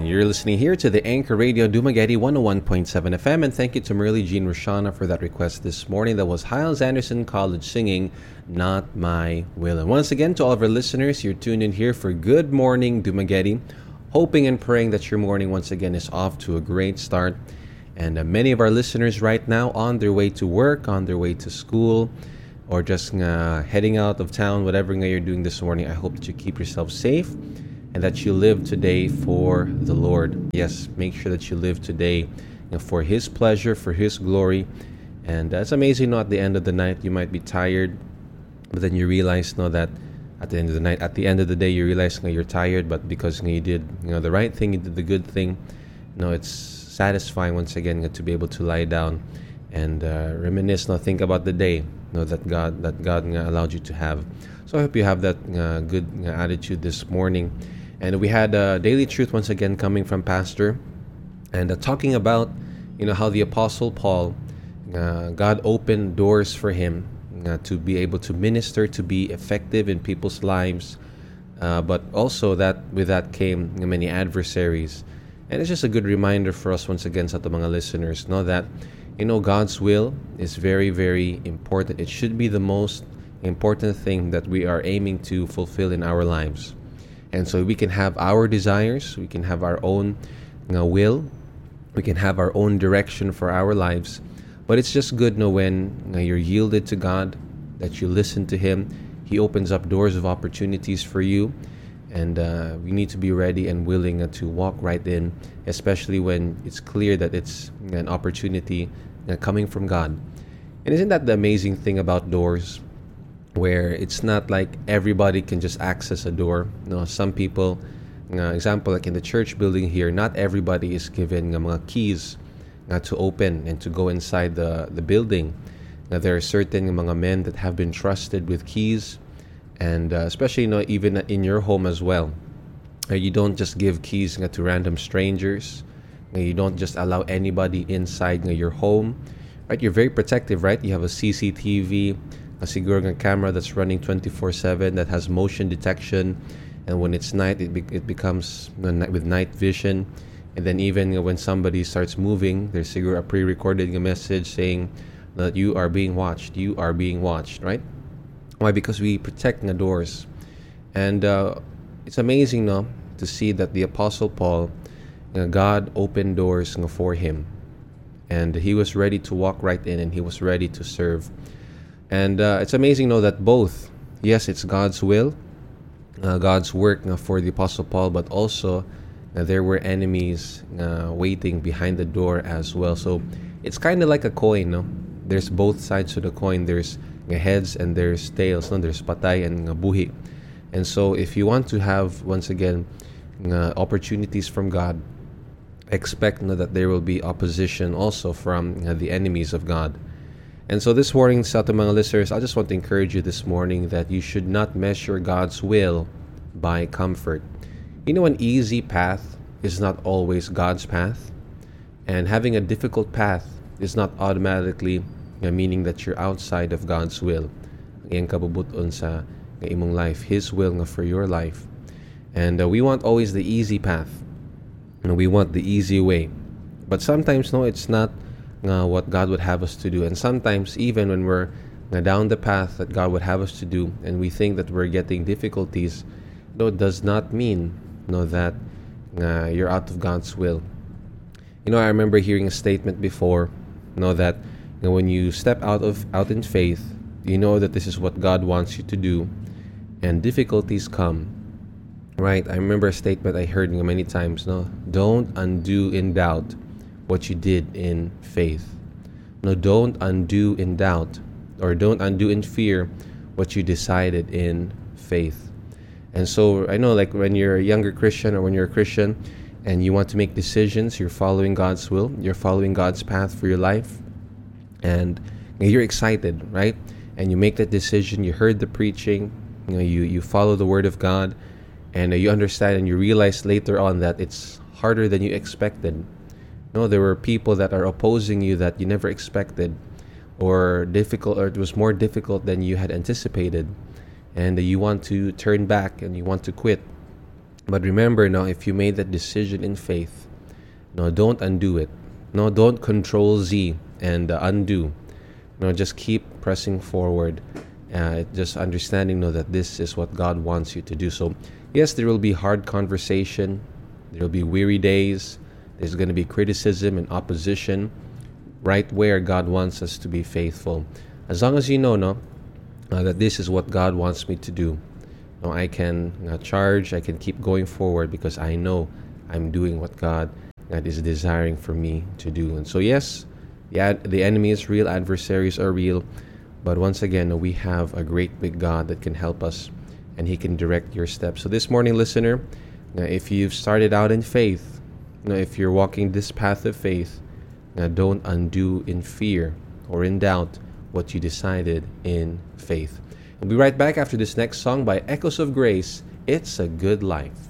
You're listening here to the Anchor Radio Dumaguete 101.7 FM, and thank you to Merly Jean Roshana for that request this morning. That was Hiles Anderson College singing Not My Will. And once again, to all of our listeners, you're tuned in here for Good Morning Dumaguete, hoping and praying that your morning once again is off to a great start. And many of our listeners right now on their way to work, on their way to school, or just heading out of town, whatever you're doing this morning, I hope that you keep yourself safe and that you live today for the Lord. Yes, make sure that you live today for His pleasure, for His glory. And it's amazing, at the end of the night, you might be tired, but then you realize, that at the end of the night, at the end of the day, you realize you're tired, but because you did the right thing, you did the good thing, it's satisfying once again to be able to lie down and reminisce, think about the day that God allowed you to have. So I hope you have that good attitude this morning. And we had Daily Truth once again coming from Pastor, and talking about how the Apostle Paul, God opened doors for him to be able to minister, to be effective in people's lives, but also that with that came many adversaries. And it's just a good reminder for us once again sa ating mga listeners, that God's will is very, very important. It should be the most important thing that we are aiming to fulfill in our lives. And so we can have our desires, we can have our own will, we can have our own direction for our lives. But it's just good when you're yielded to God, that you listen to Him. He opens up doors of opportunities for you. And we need to be ready and willing to walk right in, especially when it's clear that it's an opportunity coming from God. And isn't that the amazing thing about doors, where it's not like everybody can just access a door? Some people, example like in the church building here, not everybody is given mga keys to open and to go inside the building. There are certain mga men that have been trusted with keys, and especially even in your home as well. You don't just give keys to random strangers. You don't just allow anybody inside your home. Right? You're very protective, right? You have a CCTV, a siguro camera that's running 24/7 that has motion detection, and when it's night, it becomes with night vision. And then even when somebody starts moving, there's siguro a pre-recorded message saying that you are being watched. You are being watched, right? Why? Because we protect the doors. And it's amazing to see that the Apostle Paul, God opened doors for him. And he was ready to walk right in, and he was ready to serve. And it's amazing that both, yes, it's God's will, God's work for the Apostle Paul, but also there were enemies waiting behind the door as well. So it's kind of like a coin, There's both sides to the coin. There's heads and there's tails, there's patay and buhi. And so if you want to have, once again, opportunities from God, expect that there will be opposition also from the enemies of God. And so this morning, sa ating mga listeners, I just want to encourage you this morning that you should not measure God's will by comfort. An easy path is not always God's path, and having a difficult path is not automatically meaning that you're outside of God's will. Ang kabubuton sa imong life, His will for your life. And we want always the easy path. We want the easy way. But sometimes, it's not what God would have us to do. And sometimes, even when we're down the path that God would have us to do, and we think that we're getting difficulties, it does not mean that you're out of God's will. I remember hearing a statement before, that when you step out in faith, that this is what God wants you to do, and difficulties come. Right? I remember a statement I heard many times. Don't undo in doubt what you did in faith. Don't undo in doubt, or don't undo in fear what you decided in faith. And so I know, like when you're a younger Christian, or when you're a Christian and you want to make decisions, you're following God's will, you're following God's path for your life, and you're excited, right? And you make that decision, you heard the preaching, you follow the word of God, and you understand and you realize later on that it's harder than you expected. There were people that are opposing you that you never expected, or it was more difficult than you had anticipated, and you want to turn back and you want to quit. But remember, no, if you made that decision in faith, no, don't undo it. No, don't control Z and undo. No, just keep pressing forward. Just understanding, no, that this is what God wants you to do. So, yes, there will be hard conversation. There will be weary days. There's going to be criticism and opposition. Right where God wants us to be faithful. As long as you know, no, that this is what God wants me to do. No, I can charge. I can keep going forward because I know I'm doing what God is desiring for me to do. And so, yes, the enemy is real. Adversaries are real. But once again, we have a great big God that can help us, and He can direct your steps. So this morning, listener, if you've started out in faith, if you're walking this path of faith, don't undo in fear or in doubt what you decided in faith. We'll be right back after this next song by Echoes of Grace, It's a Good Life.